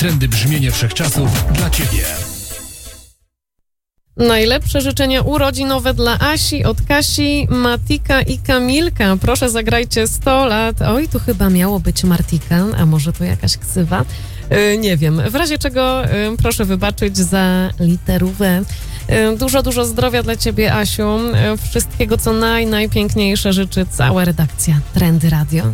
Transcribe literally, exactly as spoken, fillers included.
Trendy brzmienie wszechczasów dla Ciebie. Najlepsze życzenia urodzinowe dla Asi od Kasi, Matika i Kamilka. Proszę, zagrajcie sto lat. Oj, tu chyba miało być Martika, a może to jakaś ksywa? Yy, nie wiem. W razie czego yy, proszę wybaczyć za literówę. Yy, dużo, dużo zdrowia dla Ciebie, Asiu. Yy, wszystkiego, co naj, najpiękniejsze życzy cała redakcja Trendy Radio.